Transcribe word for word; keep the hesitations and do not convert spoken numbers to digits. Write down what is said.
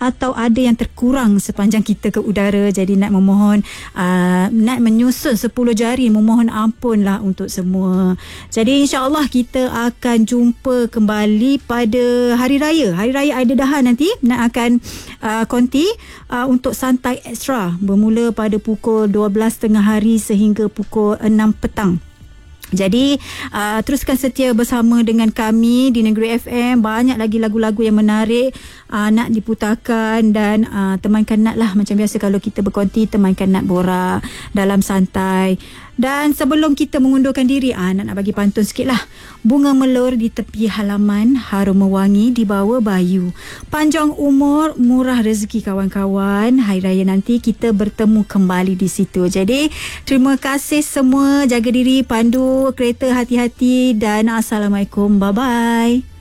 atau ada yang terkurang sepanjang kita ke udara. Jadi Nat memohon, uh, Nat menyusun sepuluh jari memohon ampun lah untuk semua. Jadi insya-Allah kita akan jumpa kembali pada hari raya hari raya Aididahan nanti. Nat akan uh, konti uh, untuk santai ekstra bermula pada pukul dua belas tengah hari sehingga pukul enam petang. Jadi uh, teruskan setia bersama dengan kami di Negeri F M. Banyak lagi lagu-lagu yang menarik uh, nak diputarkan, dan uh, temankan Nat lah. Macam biasa kalau kita berkonti, temankan Nat borak dalam santai. Dan sebelum kita mengundurkan diri, ah, Nat nak bagi pantun sikit lah. Bunga melur di tepi halaman, harum mewangi di bawah bayu. Panjang umur, murah rezeki kawan-kawan. Hari raya nanti kita bertemu kembali di situ. Jadi terima kasih semua. Jaga diri, pandu kereta hati-hati, dan Assalamualaikum. Bye-bye.